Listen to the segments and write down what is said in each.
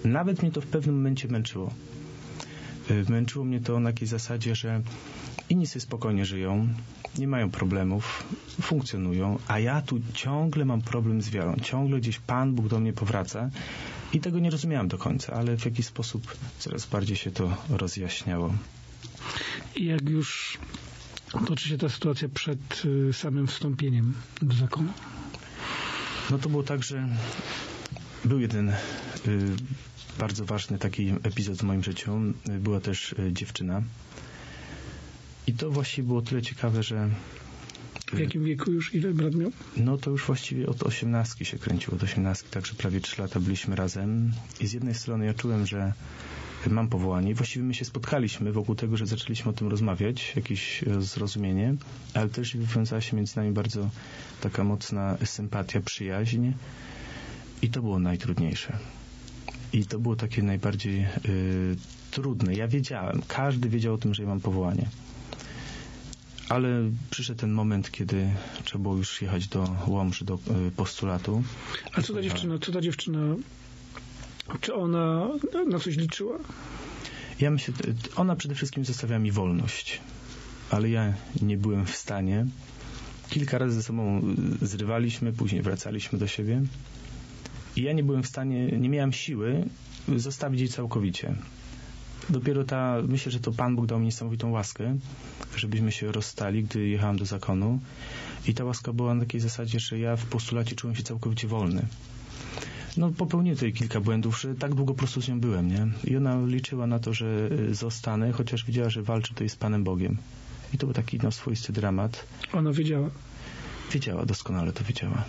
nawet mnie to w pewnym momencie męczyło. Męczyło mnie to na takiej zasadzie, że inni sobie spokojnie żyją, nie mają problemów, funkcjonują, a ja tu ciągle mam problem z wiarą. Ciągle gdzieś Pan Bóg do mnie powraca i tego nie rozumiałem do końca, ale w jakiś sposób coraz bardziej się to rozjaśniało. I jak już toczy się ta sytuacja przed samym wstąpieniem do zakonu? No to było tak, że był jeden bardzo ważny taki epizod w moim życiu. Była też dziewczyna. I to właściwie było tyle ciekawe, że... W jakim wieku już? Ile brat miał? No to już właściwie od 18 się kręciło. Od 18, także prawie 3 lata byliśmy razem. I z jednej strony ja czułem, że mam powołanie. I właściwie my się spotkaliśmy wokół tego, że zaczęliśmy o tym rozmawiać, jakieś zrozumienie, ale też wywiązała się między nami bardzo taka mocna sympatia, przyjaźń. I to było najtrudniejsze. I to było takie najbardziej trudne. Ja wiedziałem, każdy wiedział o tym, że ja mam powołanie. Ale przyszedł ten moment, kiedy trzeba było już jechać do Łomży, do postulatu. A co ta dziewczyna, czy ona na coś liczyła? Ja myślę, ona przede wszystkim zostawiała mi wolność. Ale ja nie byłem w stanie. Kilka razy ze sobą zrywaliśmy, później wracaliśmy do siebie. I ja nie byłem w stanie, nie miałem siły zostawić jej całkowicie. Dopiero myślę, że to Pan Bóg dał mi niesamowitą łaskę, żebyśmy się rozstali, gdy jechałem do zakonu. I ta łaska była na takiej zasadzie, że ja w postulacie czułem się całkowicie wolny. No popełniłem tutaj kilka błędów, że tak długo po prostu z nią byłem, nie? I ona liczyła na to, że zostanę, chociaż wiedziała, że walczy tutaj z Panem Bogiem. I to był taki swoisty dramat. Ona wiedziała? Wiedziała, doskonale to wiedziała.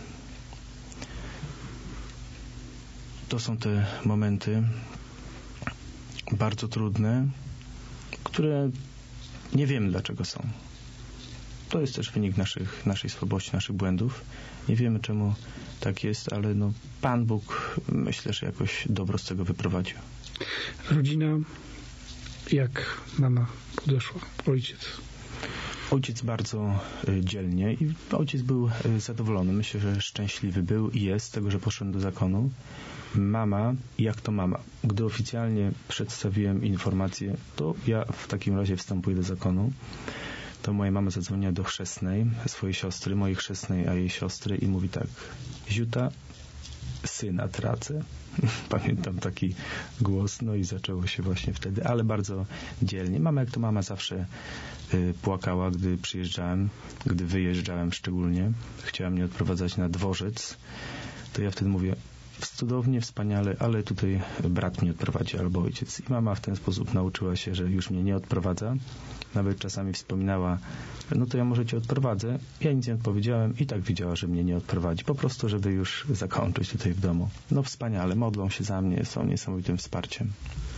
To są te momenty bardzo trudne, które nie wiemy dlaczego są. To jest też wynik naszej słabości, naszych błędów. Nie wiemy czemu tak jest, ale Pan Bóg myślę, że jakoś dobro z tego wyprowadził. Rodzina, jak mama podeszła, ojciec? Ojciec bardzo dzielnie i ojciec był zadowolony. Myślę, że szczęśliwy był i jest z tego, że poszedłem do zakonu. Mama, jak to mama? Gdy oficjalnie przedstawiłem informację, to ja w takim razie wstępuję do zakonu. To moja mama zadzwoniła do chrzestnej, swojej siostry, mojej chrzestnej, a jej siostry i mówi tak: Ziuta, syna tracę. Pamiętam taki głos, no i zaczęło się właśnie wtedy, ale bardzo dzielnie. Mama, jak to mama, zawsze płakała, gdy przyjeżdżałem, gdy wyjeżdżałem szczególnie. Chciała mnie odprowadzać na dworzec. To ja wtedy mówię: cudownie, wspaniale, ale tutaj brat mnie odprowadzi albo ojciec. I mama w ten sposób nauczyła się, że już mnie nie odprowadza. Nawet czasami wspominała: no to ja może cię odprowadzę. Ja nic nie odpowiedziałem i tak wiedziała, że mnie nie odprowadzi. Po prostu, żeby już zakończyć tutaj w domu. No wspaniale, modlą się za mnie, są niesamowitym wsparciem.